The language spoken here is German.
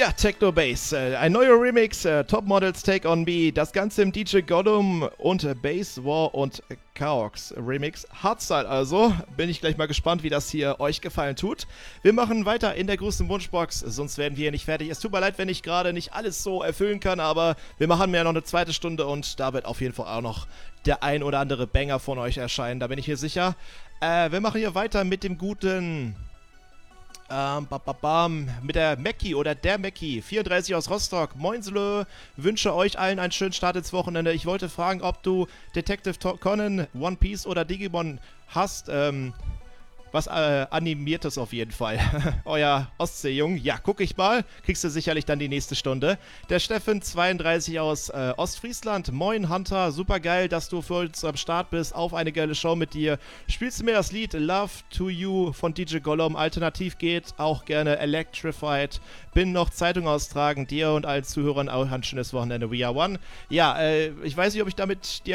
Ja, Techno Bass, ein neuer Remix, Top Models Take on Me, das Ganze im DJ Gollum und Bass War und Chaos Remix. Hardstyle also, bin ich gleich mal gespannt, wie das hier euch gefallen tut. Wir machen weiter in der größten Wunschbox, sonst werden wir hier nicht fertig. Es tut mir leid, wenn ich gerade nicht alles so erfüllen kann, aber wir machen ja noch eine zweite Stunde und da wird auf jeden Fall auch noch der ein oder andere Banger von euch erscheinen, da bin ich mir sicher. Wir machen hier weiter mit dem guten... mit der Mackie oder der Mackie, 34 aus Rostock. Moinslö, wünsche euch allen einen schönen Start ins Wochenende. Ich wollte fragen, ob du Detective Conan, One Piece oder Digimon hast. Was Animiertes auf jeden Fall. Euer Ostseejung. Ja, guck ich mal. Kriegst du sicherlich dann die nächste Stunde. Der Steffen, 32 aus Ostfriesland. Moin, Hunter. Super geil, dass du für uns am Start bist. Auf eine geile Show mit dir. Spielst du mir das Lied Love to You von DJ Gollum? Alternativ geht auch gerne Electrified. Bin noch Zeitung austragen. Dir und allen Zuhörern auch ein schönes Wochenende. We are one. Ja, ich weiß nicht, ob ich damit dir